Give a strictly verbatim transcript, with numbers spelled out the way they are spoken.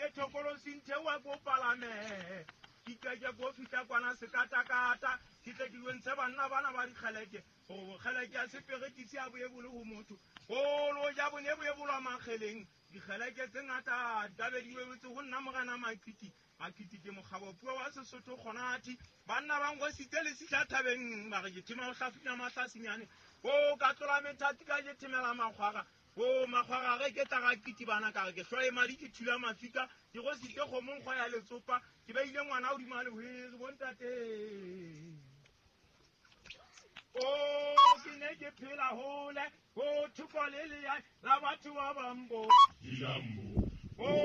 ke thokolo sinthewa go palame ke ke go fita kwana sekatakata ke tle ke lwentse banna bana ba dikgeleke go kgeleke ya sepegetisi a boebole go motho o lo ja bone boebolo a makgeleng dikgeleke tse ngata tabe di webetse go nna mogana makiti makiti ke mogabo puo wa Sesotho kgonati banna ba ngo sitse le sitla thabeng ba re tima go hlafina matlasinyane o ka tlola methati ka je timela magwaga o magwaga ge ke tla ga kiti bana ka ke hloe madi ke thula mafika ke go sitse go monggo ya letsopa ke ba ile ngwana o dimale ho re bontate o ke ne ke phela hole o thukole le ya la batho ba bambo Ilambo.